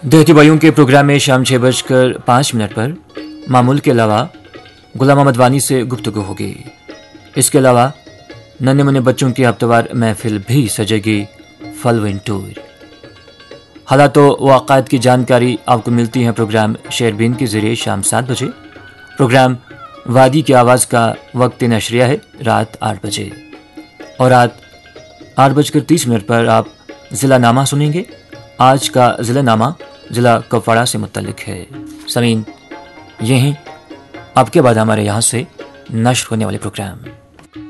देहाती भाइयों के प्रोग्राम में शाम 6:05 पर मामूल के अलावा गुलाम अहमद वानी से गुफ्तगू होगी। इसके अलावा नन्हे मुन्ने बच्चों की हफ्तेवार महफिल भी सजेगी फॉलोइंग टूर। हालात वाक़ात की जानकारी आपको मिलती है प्रोग्राम शेरबीन के जरिए शाम 7 बजे। प्रोग्राम वादी की आवाज़ का वक्त नशरिया है रात 8 बजे और रात 8:30 पर आप ज़िला नामा सुनेंगे। आज का ज़िला नामा ज़िला कुपवाड़ा से मुत्तलिक है। समीन, यहीं आपके बाद हमारे यहाँ से नश्र होने वाले प्रोग्राम